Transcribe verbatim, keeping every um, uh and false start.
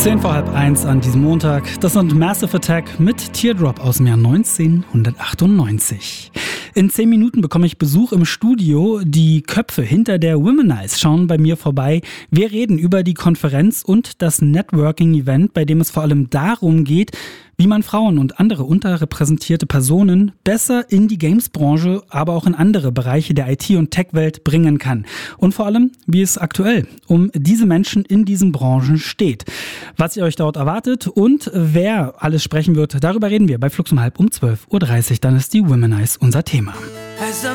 zehn vor halb eins an diesem Montag. Das sind Massive Attack mit Teardrop aus dem Jahr neunzehnhundertachtundneunzig. In zehn Minuten bekomme ich Besuch im Studio. Die Köpfe hinter der Womanize schauen bei mir vorbei. Wir reden über die Konferenz und das Networking-Event, bei dem es vor allem darum geht, wie man Frauen und andere unterrepräsentierte Personen besser in die Games-Branche, aber auch in andere Bereiche der I T- und Tech-Welt bringen kann. Und vor allem, wie es aktuell um diese Menschen in diesen Branchen steht. Was ihr euch dort erwartet und wer alles sprechen wird, darüber reden wir bei Flux um halb um zwölf Uhr dreißig. Dann ist die Womanize unser Thema.